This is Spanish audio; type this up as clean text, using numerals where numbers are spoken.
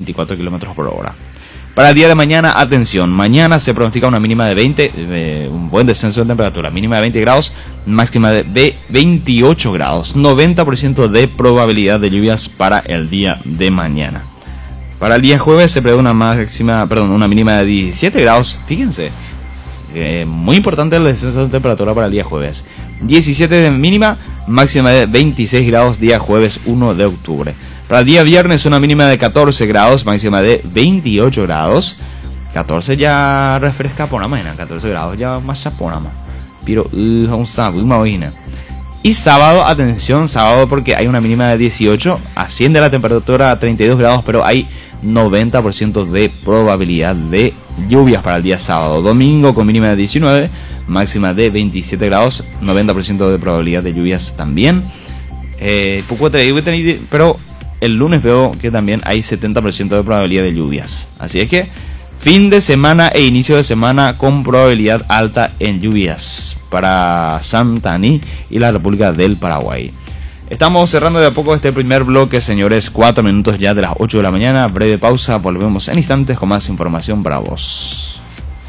24 kilómetros por hora. Para el día de mañana, atención, mañana se pronostica una mínima de 20, un buen descenso de temperatura, mínima de 20 grados, máxima de 28 grados, 90% de probabilidad de lluvias para el día de mañana. Para el día jueves se prevé una mínima de 17 grados, fíjense, muy importante el descenso de temperatura para el día jueves. 17 de mínima, máxima de 26 grados, día jueves 1 de octubre. Para el día viernes una mínima de 14 grados, máxima de 28 grados. 14 ya refresca por la mañana, 14 grados ya más chaponama. Pero y sábado, atención, sábado porque hay una mínima de 18, asciende la temperatura a 32 grados, pero hay 90% de probabilidad de lluvias para el día sábado. Domingo con mínima de 19, máxima de 27 grados, 90% de probabilidad de lluvias también. Pero el lunes veo que también hay 70% de probabilidad de lluvias. Así es que fin de semana e inicio de semana con probabilidad alta en lluvias para Santaní y la República del Paraguay. Estamos cerrando de a poco este primer bloque, señores. 4 minutos ya de las 8 de la mañana. Breve pausa, volvemos en instantes con más información para vos.